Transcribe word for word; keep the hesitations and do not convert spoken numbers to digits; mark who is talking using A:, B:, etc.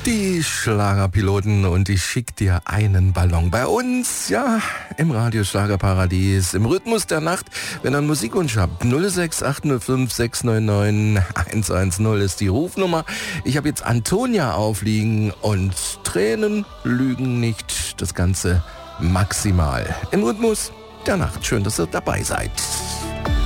A: Die Schlagerpiloten und ich schick dir einen Ballon. Bei uns, ja, im Radio Schlagerparadies, im Rhythmus der Nacht. Wenn ihr einen Musikwunsch habt, null sechs acht null fünf sechs neun neun eins eins null ist die Rufnummer. Ich habe jetzt Antonia aufliegen und Tränen lügen nicht. Das Ganze maximal im Rhythmus der Nacht. Schön, dass ihr dabei seid.